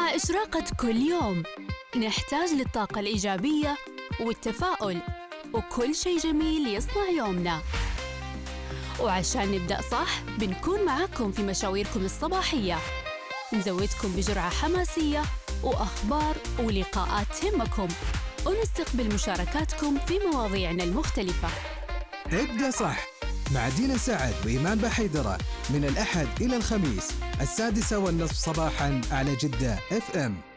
مع إشراقة كل يوم نحتاج للطاقة الإيجابية والتفاؤل وكل شيء جميل يصنع يومنا. وعشان نبدأ صح بنكون معاكم في مشاويركم الصباحية، نزودكم بجرعة حماسية وأخبار ولقاءات تهمكم، ونستقبل مشاركاتكم في مواضيعنا المختلفة. ابدأ صح مع دينا سعد وإيمان بحيدرة من الأحد إلى الخميس 6:30 صباحاً على جدة FM.